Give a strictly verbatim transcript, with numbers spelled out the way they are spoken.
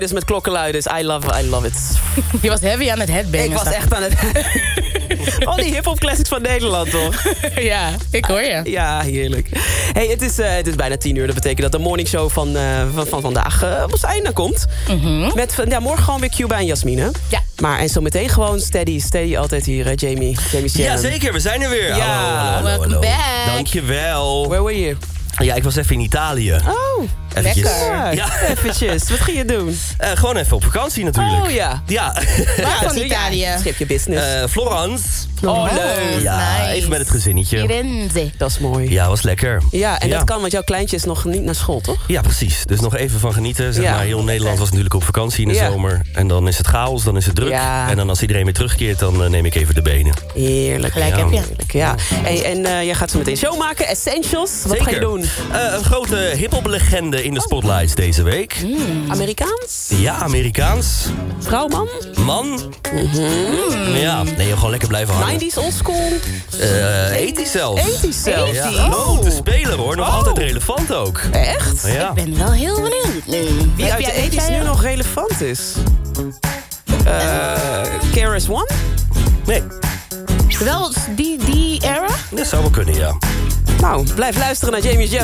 Dus met klokkenluiders, I love, I love it. Je was heavy aan het headbangen. Ik was echt aan het... Al die hip-hop classics van Nederland, toch? Ja, ik hoor je. Ja, heerlijk. Hey, het, is, uh, het is bijna tien uur. Dat betekent dat de morningshow van, uh, van, van vandaag uh, op zijn einde komt. Mm-hmm. Met ja, morgen gewoon weer Cuba en Jasmine. Ja. Maar en zo meteen gewoon steady. Steady altijd hier, uh, Jamie. Jamie Ja, zeker. We zijn er weer. Ja. Hallo, hallo, hallo, Welcome hallo. back. Dankjewel. Where were you? Ja, ik was even in Italië. Oh, Eventjes. lekker. Ja, eventjes. Wat ging je doen? Uh, gewoon even op vakantie natuurlijk. Oh ja. Ja. Waar van Ja, Italië? schip je business. Uh, Florence. Oh, leuk. Ja, nice. even met het gezinnetje. Firenze. Dat is mooi. Ja, was lekker. Ja, en ja. dat kan, want jouw kleintje is nog niet naar school, toch? Ja, precies. Dus nog even van genieten. Zeg Ja. maar, heel Nederland was natuurlijk op vakantie in de Ja. zomer. En dan is het chaos, dan is het druk. Ja. En dan als iedereen weer terugkeert, dan uh, neem ik even de benen. Heerlijk. Gelijk Ja. heb je. Heerlijk, ja. Hey, en uh, jij gaat zo meteen show maken, Essentials. Wat Zeker. ga je doen? Uh, een grote hiphop-legende in de spotlights deze week. Mm. Amerikaans? Ja, Amerikaans. Vrouw, man? Man. Mm-hmm. Ja, nee, gewoon lekker blijven hangen. nineties, oldschool? Uh, ethisch zelfs. ethisch zelfs? Ja, Oh. grote speler hoor. Nog Oh. altijd relevant ook. Echt? Ja. Ik ben wel heel benieuwd nu. Wie Heb uit de jij- ethisch jij- nu nog relevant is? Uh, K R S One? Nee, Wel die, die era? dat zou wel kunnen, ja. Nou, blijf luisteren naar Jamie's Jam.